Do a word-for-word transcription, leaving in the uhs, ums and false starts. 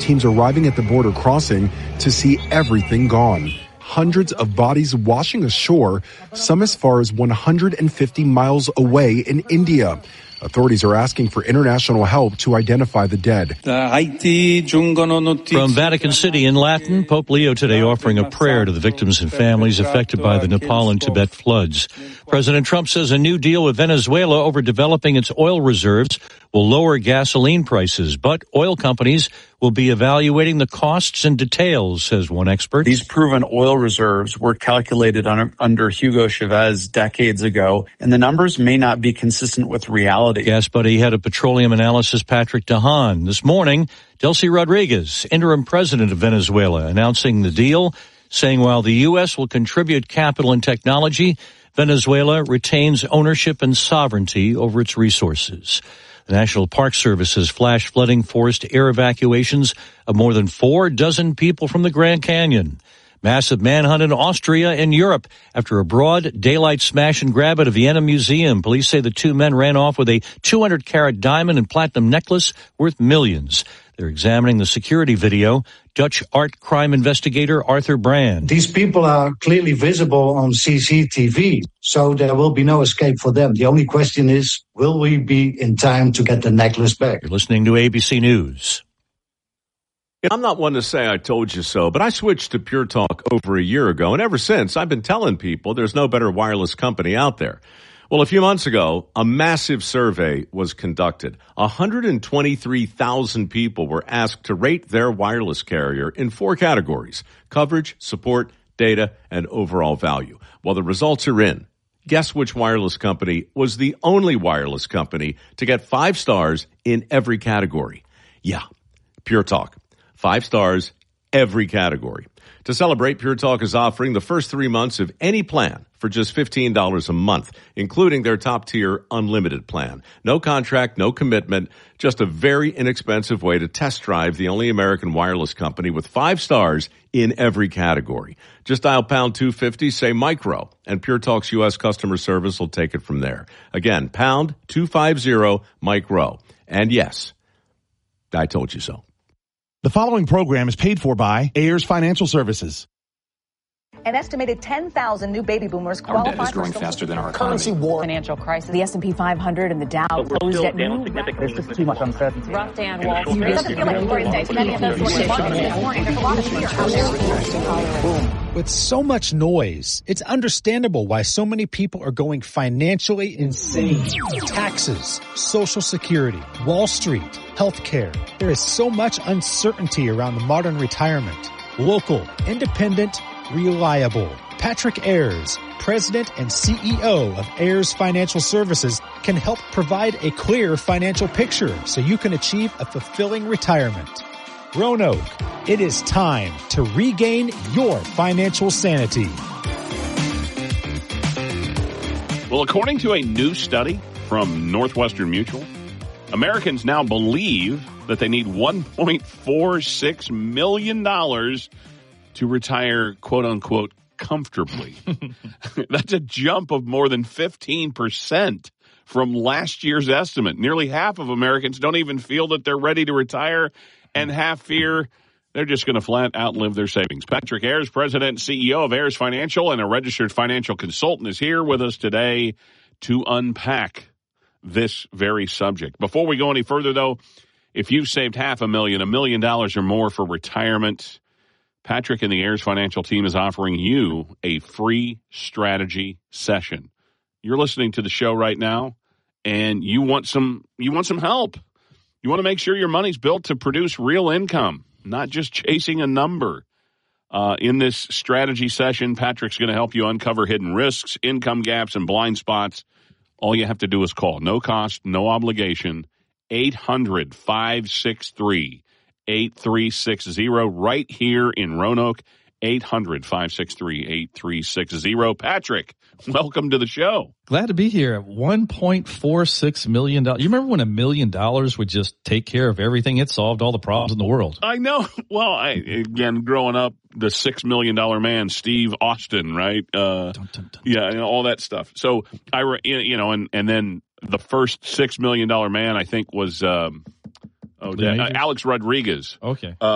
teams arriving at the border crossing to see everything gone. Hundreds of bodies washing ashore, some as far as one hundred fifty miles away in India. Authorities are asking for international help to identify the dead. From Vatican City in Latin, Pope Leo today offering a prayer to the victims and families affected by the Nepal and Tibet floods. President Trump says a new deal with Venezuela over developing its oil reserves will lower gasoline prices, but oil companies will be evaluating the costs and details, says one expert. These proven oil reserves were calculated under, under Hugo Chavez decades ago, and the numbers may not be consistent with reality. Gas Buddy head of petroleum analysis Patrick DeHaan. This morning, Delcy Rodriguez, interim president of Venezuela, announcing the deal, saying while the U S will contribute capital and technology, Venezuela retains ownership and sovereignty over its resources. The National Park Service has flash flooding forced air evacuations of more than four dozen people from the Grand Canyon. Massive manhunt in Austria and Europe after a broad daylight smash and grab at a Vienna museum. Police say the two men ran off with a two hundred carat diamond and platinum necklace worth millions. They're examining the security video. Dutch art crime investigator Arthur Brand. These people are clearly visible on C C T V, so there will be no escape for them. The only question is, will we be in time to get the necklace back? You're listening to A B C News. I'm not one to say I told you so, but I switched to Pure Talk over a year ago, and ever since I've been telling people there's no better wireless company out there. Well, a few months ago, a massive survey was conducted. one hundred twenty-three thousand people were asked to rate their wireless carrier in four categories: coverage, support, data, and overall value. Well, the results are in. Guess which wireless company was the only wireless company to get five stars in every category? Yeah, Pure Talk. Five stars, every category. To celebrate, Pure Talk is offering the first three months of any plan for just fifteen dollars a month, including their top-tier unlimited plan. No contract, no commitment, just a very inexpensive way to test drive the only American wireless company with five stars in every category. Just dial pound two fifty, say micro, and Pure Talk's U S customer service will take it from there. Again, pound two fifty, micro. And yes, I told you so. The following program is paid for by Ayers Financial Services. An estimated ten thousand new baby boomers qualify. Our debt is growing faster than our currency economy. war, financial crisis. The S and P five hundred and the Dow closed at new. There's just too much uncertainty. Rough day on Wall Street. Doesn't feel like glory days. Many of those morning there's a lot of fear out there. With so much noise, it's understandable why so many people are going financially insane. Taxes, Social Security, Wall Street, healthcare. There is so much uncertainty around the modern retirement. Local, independent, reliable. Patrick Ayers, President and C E O of Ayers Financial Services, can help provide a clear financial picture so you can achieve a fulfilling retirement. Roanoke, it is time to regain your financial sanity. Well, according to a new study from Northwestern Mutual, Americans now believe that they need one point four six million dollars to retire, quote unquote, comfortably. That's a jump of more than fifteen percent from last year's estimate. Nearly half of Americans don't even feel that they're ready to retire, and half fear they're just going to flat outlive their savings. Patrick Ayers, President and C E O of Ayers Financial and a registered financial consultant, is here with us today to unpack this very subject. Before we go any further, though, if you've saved half a million, a million dollars or more for retirement, Patrick and the Ayers Financial team is offering you a free strategy session. You're listening to the show right now, and you want some you want some help. You want to make sure your money's built to produce real income, not just chasing a number. Uh, in this strategy session, Patrick's going to help you uncover hidden risks, income gaps, and blind spots. All you have to do is call. No cost, no obligation. eight hundred, five six three, eight three six zero right here in Roanoke. eight hundred, five six three, eight three six zero. Patrick, welcome to the show. Glad to be here. one point four six million dollars. You remember when a million dollars would just take care of everything? It solved all the problems in the world. I know. Well, I, again, growing up, the six million dollars man, Steve Austin, right? Uh, dun, dun, dun, yeah, and all that stuff. So, I, you know, and, and then the first six million dollars man, I think, was um, oh, uh, Alex Rodriguez. Okay. Uh,